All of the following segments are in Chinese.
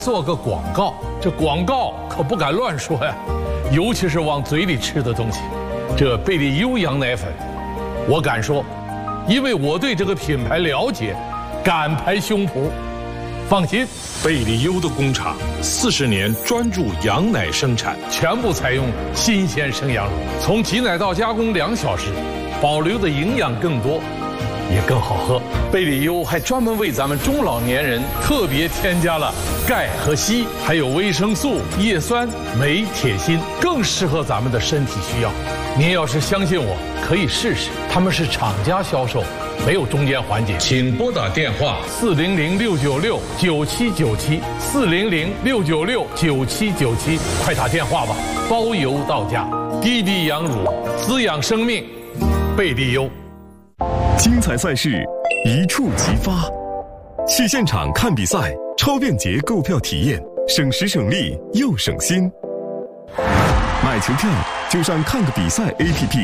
做个广告，这广告可不敢乱说呀，尤其是往嘴里吃的东西。这贝利优羊奶粉，我敢说，因为我对这个品牌了解，敢拍胸脯。放心， 贝利优的工厂40年专注羊奶生产， 全部采用新鲜生羊乳，从挤奶到加工2小时，保留的营养更多。 也更好喝。贝利优还专门为咱们中老年人特别添加了钙和硒，还有维生素、叶酸、镁、铁、锌，更适合咱们的身体需要。您要是相信我，可以试试。他们是厂家销售，没有中间环节。请拨打电话400-696-9797，400-696-9797，快打电话吧，包邮到家。滴滴羊乳滋养生命，贝利优。 精彩赛事一触即发，去现场看比赛，超便捷购票体验，省时省力又省心。买球票就上看个比赛 APP。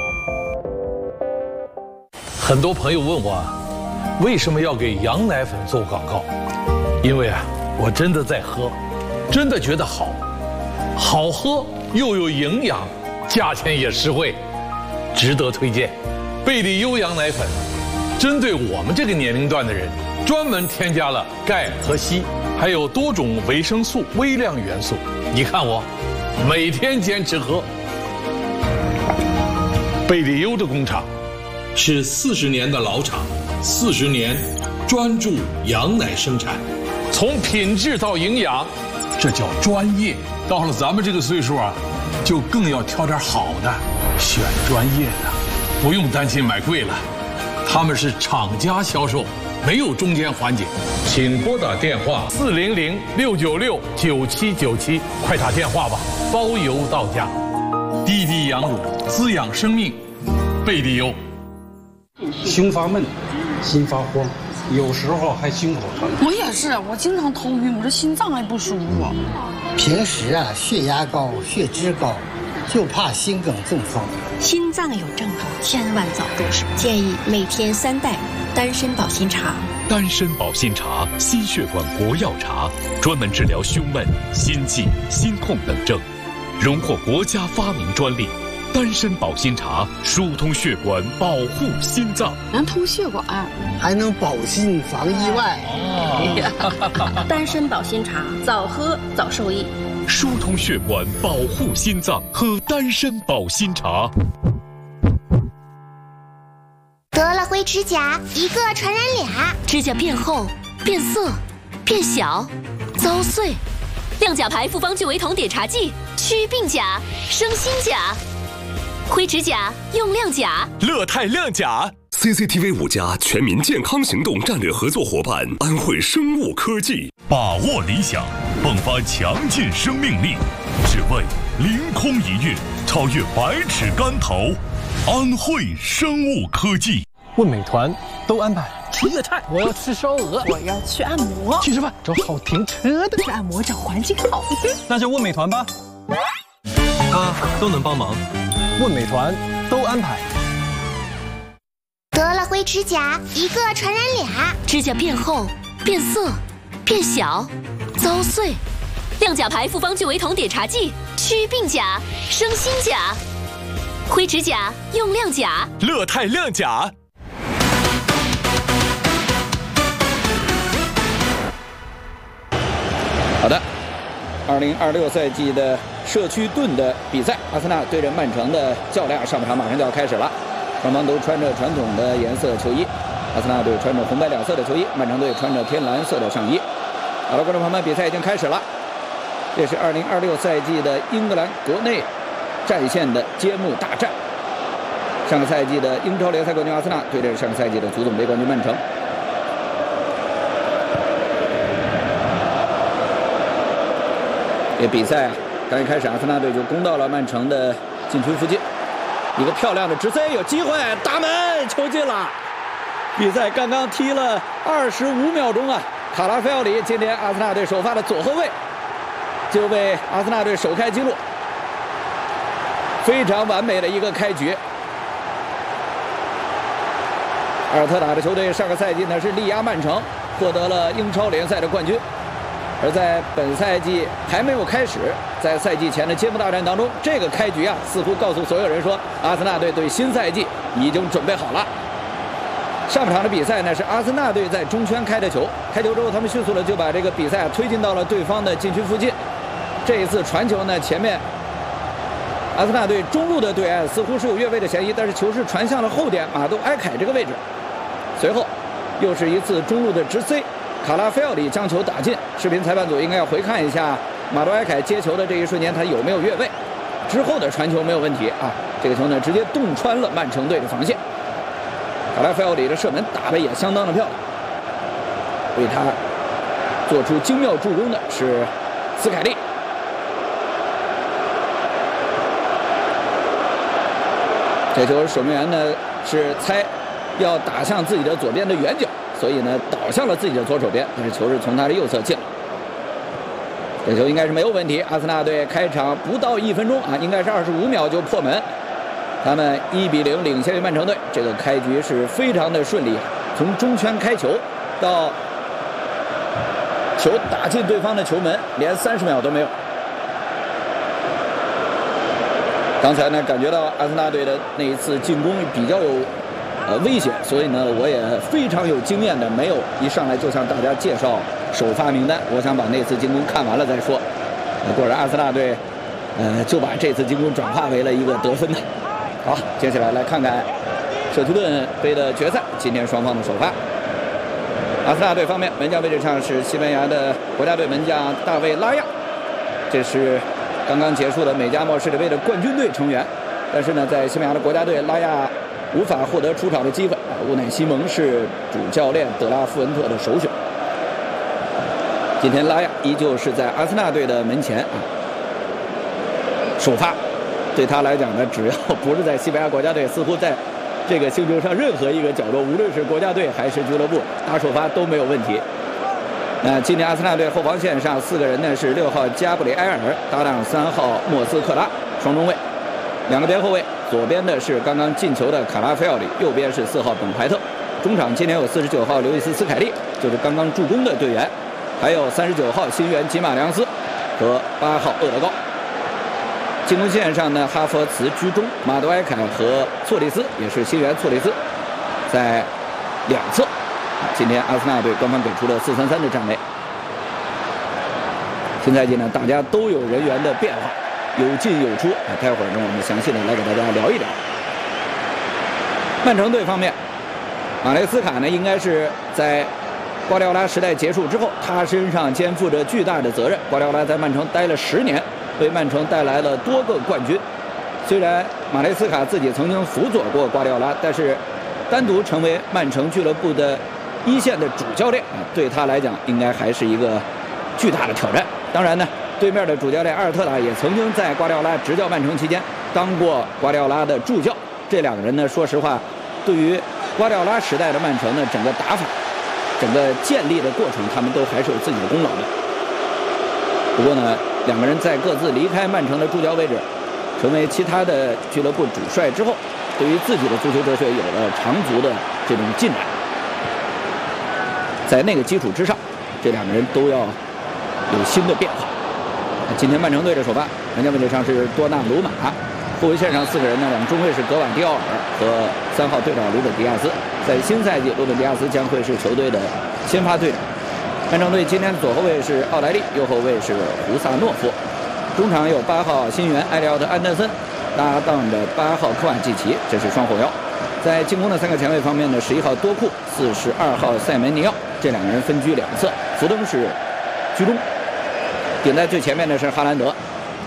很多朋友问我，为什么要给羊奶粉做广告？因为我真的在喝，真的觉得好，好喝又有营养，价钱也实惠，值得推荐。 贝利优羊奶粉，针对我们这个年龄段的人，专门添加了钙和硒，还有多种维生素、微量元素。你看我，每天坚持喝。贝利优的工厂是40年的老厂，40年专注羊奶生产，从品质到营养，这叫专业。到了咱们这个岁数就更要挑点好的，选专业的。 不用担心买贵了，他们是厂家销售，没有中间环节。请拨打电话400-696-9797，快打电话吧，包邮到家。滴滴羊乳滋养生命，贝利优。 胸发闷，心发慌，有时候还心口疼。 我也是，我经常头晕，我这心脏还不舒服。 平时血压高、血脂高，就怕心梗中风。 心脏有症状，千万早入手。建议每天3袋丹参保心茶。 丹参保心茶，心血管国药茶，专门治疗胸闷、心悸、心痛等症，荣获国家发明专利。丹参保心茶疏通血管，保护心脏， 能通血管， 还能保心防意外。 丹参保心茶，早喝早受益。 疏通血管，保护心脏，喝丹参保心茶。 得了灰指甲，一个传染俩， 指甲变厚、变色、变小、遭碎。亮甲牌复方聚维酮碘茶剂，祛鬓甲、生新甲。灰指甲用亮甲， 乐泰亮甲。CCTV 5家全民健康行动战略合作伙伴安慧生物科技， 把握理想，迸发强劲生命力，只为凌空一跃，超越百尺竿头。安慧生物科技。 问美团都安排。 吃粤菜， 我要吃烧鹅， 我要去按摩， 去吃饭，找好停车的， 去按摩找环境好的， 那就问美团吧，他都能帮忙。问美团都安排。 得了灰指甲，一个传染俩， 指甲变厚、变色、变小、遭碎。亮甲牌复方聚维酮碘茶剂，祛鬓甲、生新甲。灰指甲用亮甲， 乐泰亮甲。 好的，2026赛季的社区盾的比赛，阿森纳对阵曼城的较量，上半场马上就要开始了。 双方都穿着传统的颜色球衣，阿森纳队穿着红白两色的球衣，曼城队穿着天蓝色的上衣。好了，观众朋友们，比赛已经开始了。这是2026赛季的英格兰国内战线的揭幕大战。上个赛季的英超联赛冠军阿森纳对阵上个赛季的足总杯冠军曼城。这比赛刚一开始，阿森纳队就攻到了曼城的禁区附近。 一个漂亮的直塞，有机会，打门，球进了。比赛刚刚踢了25秒钟啊，卡拉菲奥里今天阿森纳队首发的左后卫，就为阿森纳队首开纪录，非常完美的一个开局。阿尔特塔的球队上个赛季呢是力压曼城，获得了英超联赛的冠军， 而在本赛季还没有开始，在赛季前的揭幕大战当中，这个开局啊，似乎告诉所有人说，阿森纳队对新赛季已经准备好了。上半场的比赛呢，是阿森纳队在中圈开的球，开球之后，他们迅速的就把这个比赛推进到了对方的禁区附近。这一次传球呢，前面阿森纳队中路的对岸似乎是有越位的嫌疑，但是球是传向了后点马杜埃凯这个位置。随后又是一次中路的直塞，卡拉菲奥里将球打进。视频裁判组应该要回看一下马杜埃凯接球的这一瞬间，他有没有越位。之后的传球没有问题啊，这个球呢直接洞穿了曼城队的防线。卡拉菲奥里的射门打得也相当的漂亮，为他做出精妙助攻的是斯凯利。这球守门员呢是猜要打向自己的左边的远角，所以呢倒向了自己的左手边，但是球是从他的右侧进了。这球应该是没有问题。阿森纳队开场不到1分钟啊，应该是25秒就破门。他们1比0领先于曼城队，这个开局是非常的顺利，从中圈开球到球打进对方的球门，连30秒都没有。刚才呢，感觉到阿森纳队的那一次进攻比较有危险，所以呢，我也非常有经验的，没有一上来就向大家介绍首发名单，我想把那次进攻看完了再说。果然阿森纳队就把这次进攻转化为了一个得分的。好，接下来来看看舍图顿杯的决赛，今天双方的首发。阿森纳队方面，门将位置上是西班牙的国家队门将大卫拉亚，这是刚刚结束的美加墨世界杯的冠军队成员，但是呢，在西班牙的国家队，拉亚无法获得出场的机会。乌乃西蒙是主教练德拉富恩特的首选。今天拉亚依旧是在阿森纳队的门前啊首发。对他来讲呢，只要不是在西班牙国家队，似乎在这个星球上任何一个角落，无论是国家队还是俱乐部，打首发都没有问题。今天阿森纳队后防线上4个人呢是6号加布里埃尔搭档3号莫斯克拉，双中卫，2个边后卫，左边的是刚刚进球的卡拉菲奥里，右边是4号本怀特。中场今天有49号刘易斯斯凯利，就是刚刚助攻的队员，还有39号新援吉马良斯和8号厄德高。进攻线上呢，哈弗茨居中，马杜埃凯和措里斯也是新援措里斯在两侧。今天阿森纳队官方给出了4-3-3的战位。新赛季呢，大家都有人员的变化，有进有出。待会儿呢，我们详细的来给大家聊一聊。曼城队方面，马雷斯卡呢，应该是在瓜迪奥拉时代结束之后，他身上肩负着巨大的责任。瓜迪奥拉在曼城待了10年。为曼城带来了多个冠军。虽然马雷斯卡自己曾经辅佐过瓜迪奥拉，但是单独成为曼城俱乐部的一线的主教练对他来讲应该还是一个巨大的挑战。当然呢，对面的主教练阿尔特塔也曾经在瓜迪奥拉执教曼城期间当过瓜迪奥拉的助教。这2个人呢，说实话，对于瓜迪奥拉时代的曼城呢，整个打法、整个建立的过程，他们都还是有自己的功劳的。不过呢，2个人在各自离开曼城的助教位置，成为其他的俱乐部主帅之后，对于自己的足球哲学有了长足的这种进展。在那个基础之上，这2个人都要有新的变化。今天曼城队的首发，门将位置上是多纳鲁马，后卫线上4个人呢，2中卫是格瓦迪奥尔和3号队长鲁本迪亚斯。在新赛季，鲁本迪亚斯将会是球队的先发队长。曼城队今天的左后卫是奥莱利，右后卫是胡萨诺夫，中场有8号新援埃利奥特·安德森搭档着8号科瓦季奇，这是双后腰。在进攻的3个前卫方面呢，11号多库，42号塞门尼奥，这2个人分居两侧，福登是居中。顶在最前面的是哈兰德。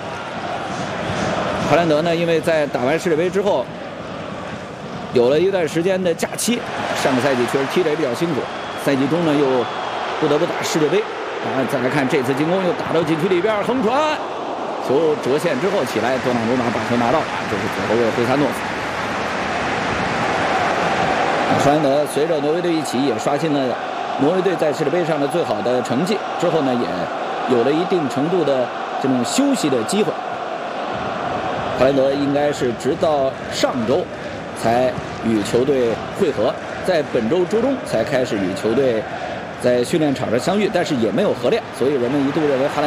哈兰德呢，因为在打完世界杯之后，有了一段时间的假期，上个赛季确实踢得也比较辛苦，赛季中呢又不得不打世界杯。再来看这次进攻，又打到禁区里边，横传，球折线之后起来，多纳鲁马把球拿到，这是左后卫惠萨诺夫。哈兰德随着挪威队一起也刷新了挪威队在世界杯上的最好的成绩，之后呢也有了一定程度的这种休息的机会。哈兰德应该是直到上周才与球队会合，在本周周中才开始与球队在训练场上相遇，但是也没有合练，所以人们一度认为哈兰